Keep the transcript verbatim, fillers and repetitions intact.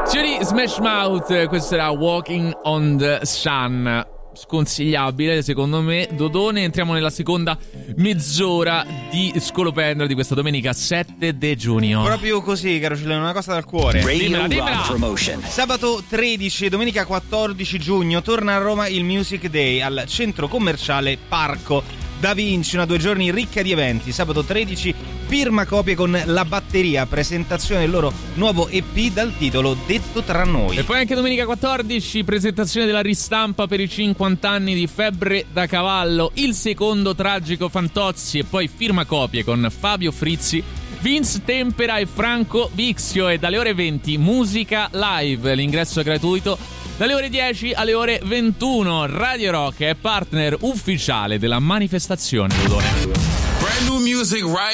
Smash Mouth, questo era Walking on the Sun, sconsigliabile secondo me. Dodone, entriamo nella seconda mezz'ora di Scolopendra di questa domenica sette di giugno. Proprio così, caro Cileno, una cosa dal cuore. Dimmela, dimmela. Sabato tredici e domenica quattordici giugno torna a Roma il Music Day al centro commerciale Parco Da Vinci, una due giorni ricca di eventi. Sabato tredici firma copie con La Batteria, presentazione del loro nuovo E P dal titolo Detto tra noi. E poi anche domenica quattordici presentazione della ristampa per i cinquanta anni di Febbre da Cavallo, il secondo tragico Fantozzi, e poi firma copie con Fabio Frizzi, Vince Tempera e Franco Vixio. E dalle ore venti musica live, l'ingresso è gratuito dalle ore dieci alle ore ventuno. Radio Rock è partner ufficiale della manifestazione. Brand new music right